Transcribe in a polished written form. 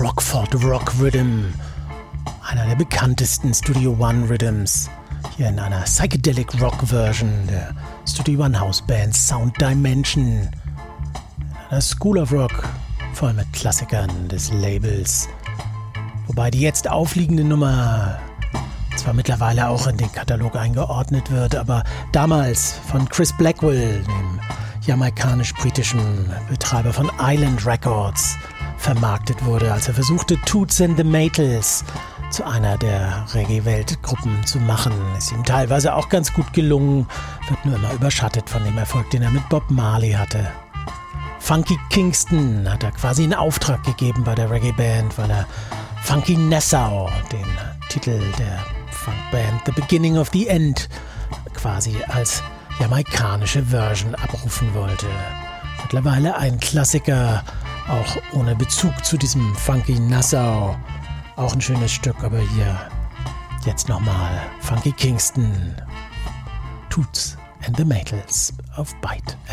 Rockford Rock Rhythm, einer der bekanntesten Studio One Rhythms, hier in einer Psychedelic Rock Version der Studio One Houseband Sound Dimension, einer School of Rock, vor allem mit Klassikern des Labels, wobei die jetzt aufliegende Nummer zwar mittlerweile auch in den Katalog eingeordnet wird, aber damals von Chris Blackwell, dem jamaikanisch-britischen Betreiber von Island Records, vermarktet wurde, als er versuchte, Toots and the Maytals zu einer der Reggae-Weltgruppen zu machen. Ist ihm teilweise auch ganz gut gelungen, wird nur immer überschattet von dem Erfolg, den er mit Bob Marley hatte. Funky Kingston hat er quasi in Auftrag gegeben bei der Reggae-Band, weil er Funky Nassau, den Titel der Funkband The Beginning of the End, quasi als jamaikanische Version abrufen wollte. Mittlerweile ein Klassiker, auch ohne Bezug zu diesem Funky Nassau. Auch ein schönes Stück, aber hier jetzt nochmal Funky Kingston, Toots and the Maytals auf Byte.